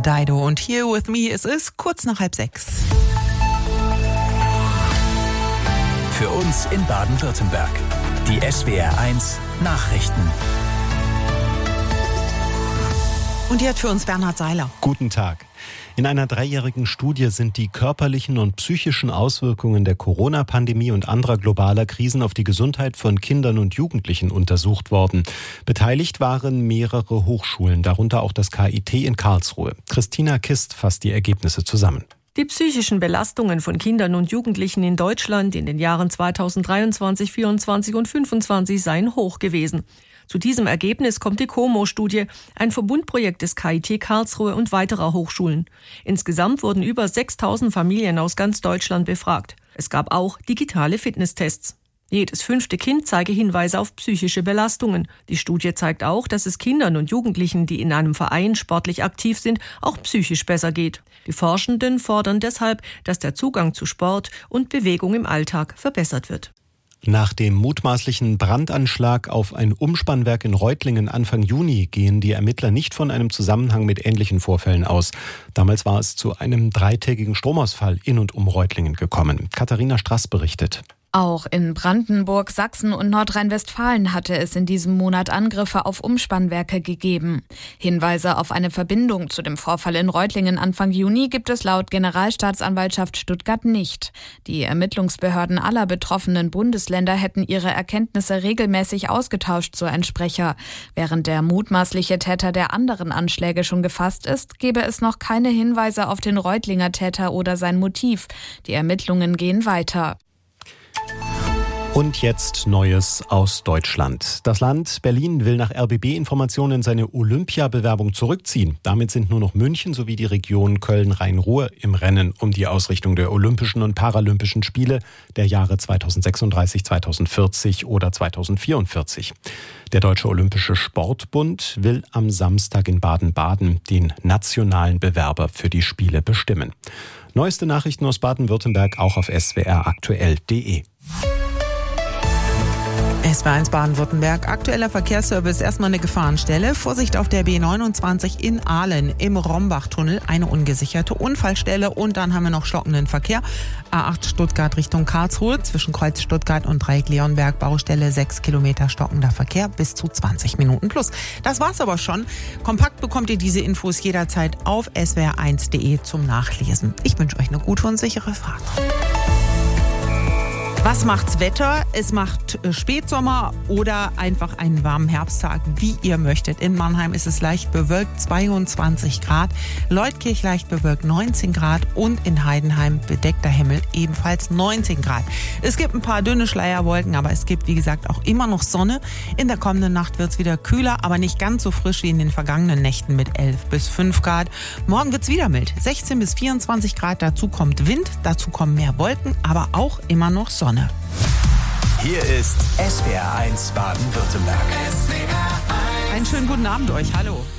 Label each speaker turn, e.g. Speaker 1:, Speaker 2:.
Speaker 1: Dido und Here With Me. Es ist kurz nach 5:30.
Speaker 2: Für uns in Baden-Württemberg. Die SWR1 Nachrichten.
Speaker 1: Und die hat für uns Bernhard Seiler.
Speaker 3: Guten Tag. In einer 3-jährigen Studie sind die körperlichen und psychischen Auswirkungen der Corona-Pandemie und anderer globaler Krisen auf die Gesundheit von Kindern und Jugendlichen untersucht worden. Beteiligt waren mehrere Hochschulen, darunter auch das KIT in Karlsruhe. Christina Kist fasst die Ergebnisse zusammen.
Speaker 4: Die psychischen Belastungen von Kindern und Jugendlichen in Deutschland in den Jahren 2023, 2024 und 2025 seien hoch gewesen. Zu diesem Ergebnis kommt die COMO-Studie, ein Verbundprojekt des KIT Karlsruhe und weiterer Hochschulen. Insgesamt wurden über 6.000 Familien aus ganz Deutschland befragt. Es gab auch digitale Fitnesstests. Jedes 5. Kind zeige Hinweise auf psychische Belastungen. Die Studie zeigt auch, dass es Kindern und Jugendlichen, die in einem Verein sportlich aktiv sind, auch psychisch besser geht. Die Forschenden fordern deshalb, dass der Zugang zu Sport und Bewegung im Alltag verbessert wird.
Speaker 3: Nach dem mutmaßlichen Brandanschlag auf ein Umspannwerk in Reutlingen Anfang Juni gehen die Ermittler nicht von einem Zusammenhang mit ähnlichen Vorfällen aus. Damals war es zu einem 3-tägigen Stromausfall in und um Reutlingen gekommen. Katharina Straß berichtet.
Speaker 5: Auch in Brandenburg, Sachsen und Nordrhein-Westfalen hatte es in diesem Monat Angriffe auf Umspannwerke gegeben. Hinweise auf eine Verbindung zu dem Vorfall in Reutlingen Anfang Juni gibt es laut Generalstaatsanwaltschaft Stuttgart nicht. Die Ermittlungsbehörden aller betroffenen Bundesländer hätten ihre Erkenntnisse regelmäßig ausgetauscht, so ein Sprecher. Während der mutmaßliche Täter der anderen Anschläge schon gefasst ist, gebe es noch keine Hinweise auf den Reutlinger Täter oder sein Motiv. Die Ermittlungen gehen weiter.
Speaker 3: Und jetzt Neues aus Deutschland. Das Land Berlin will nach RBB-Informationen seine Olympiabewerbung zurückziehen. Damit sind nur noch München sowie die Region Köln-Rhein-Ruhr im Rennen um die Ausrichtung der Olympischen und Paralympischen Spiele der Jahre 2036, 2040 oder 2044. Der Deutsche Olympische Sportbund will am Samstag in Baden-Baden den nationalen Bewerber für die Spiele bestimmen. Neueste Nachrichten aus Baden-Württemberg auch auf swraktuell.de.
Speaker 1: SWR1 Baden-Württemberg, aktueller Verkehrsservice, erstmal eine Gefahrenstelle. Vorsicht auf der B29 in Ahlen im Rombachtunnel, eine ungesicherte Unfallstelle und dann haben wir noch stockenden Verkehr. A8 Stuttgart Richtung Karlsruhe, zwischen Kreuz Stuttgart und Dreieck Leonberg, Baustelle 6 Kilometer stockender Verkehr bis zu 20 Minuten plus. Das war's aber schon. Kompakt bekommt ihr diese Infos jederzeit auf swr1.de zum Nachlesen. Ich wünsche euch eine gute und sichere Fahrt. Was macht's Wetter? Es macht Spätsommer oder einfach einen warmen Herbsttag, wie ihr möchtet. In Mannheim ist es leicht bewölkt, 22 Grad. Leutkirch leicht bewölkt, 19 Grad. Und in Heidenheim bedeckter Himmel, ebenfalls 19 Grad. Es gibt ein paar dünne Schleierwolken, aber es gibt, wie gesagt, auch immer noch Sonne. In der kommenden Nacht wird's wieder kühler, aber nicht ganz so frisch wie in den vergangenen Nächten mit 11 bis 5 Grad. Morgen wird's wieder mild, 16 bis 24 Grad. Dazu kommt Wind, dazu kommen mehr Wolken, aber auch immer noch Sonne.
Speaker 2: Hier ist SWR1 Baden-Württemberg.
Speaker 1: Einen schönen guten Abend euch. Hallo.